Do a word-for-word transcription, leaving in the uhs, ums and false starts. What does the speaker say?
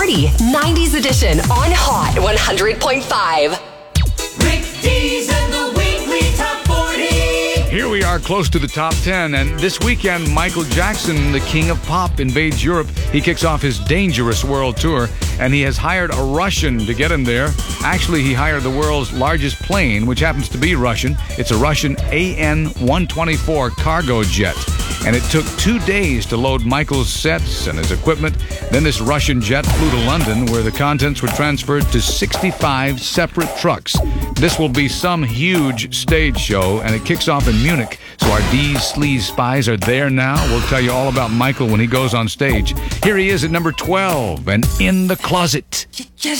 Party, nineties edition on Hot one hundred point five. Rick Dees and the Weekly Top forty. Here we are close to the top ten, and this weekend, Michael Jackson, the king of pop, invades Europe. He kicks off his Dangerous World Tour, and he has hired a Russian to get him there. Actually, he hired the world's largest plane, which happens to be Russian. It's a Russian A N one twenty-four cargo jet. And it took two days to load Michael's sets and his equipment. Then this Russian jet flew to London, where the contents were transferred to sixty-five separate trucks. This will be some huge stage show, and it kicks off in Munich. So our D's Sleaze Spies are there now. We'll tell you all about Michael when he goes on stage. Here he is at number twelve, and In the Closet.